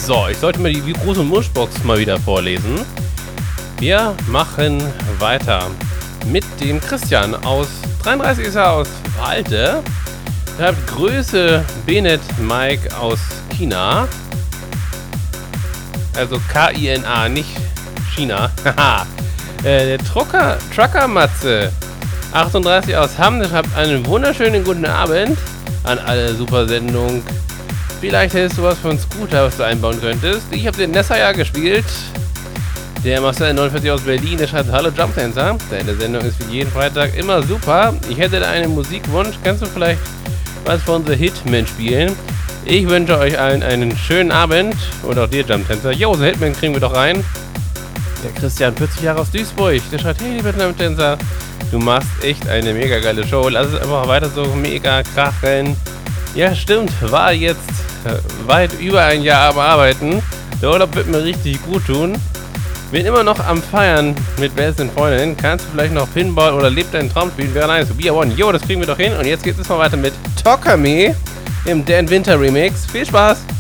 So, ich sollte mir die große Wunschbox mal wieder vorlesen. Wir machen weiter mit dem Christian aus 33 ist er aus Walte. Ihr habt Größe Benet Mike aus China. Also K-I-N-A, nicht China. Haha. Der Trucker Matze 38 aus Hamm. Habt einen wunderschönen guten Abend an alle Super-Sendung. Vielleicht hättest du was von Scooter, was du einbauen könntest. Ich habe den Nessa ja gespielt. Der Master 49 aus Berlin, der schreibt: Hallo Jump Dancer. Deine Sendung ist wie jeden Freitag immer super. Ich hätte da einen Musikwunsch. Kannst du vielleicht was von The Hitman spielen? Ich wünsche euch allen einen schönen Abend. Und auch dir, Jump Dancer. Jo, The Hitman kriegen wir doch rein. Der Christian, 40 Jahre aus Duisburg. Der schreibt: Hey, lieber Jump Dancer, du machst echt eine mega geile Show. Lass es einfach weiter so mega krachen. Ja, stimmt. War jetzt weit über ein Jahr am Arbeiten. Der Urlaub wird mir richtig gut tun. Bin immer noch am Feiern mit besten Freundinnen. Kannst du vielleicht noch Pinball oder Leb deinen Traum spielen? Wäre nice. Be One. Jo, das kriegen wir doch hin. Und jetzt geht es mal weiter mit Talk Me im Dan Winter Remix. Viel Spaß!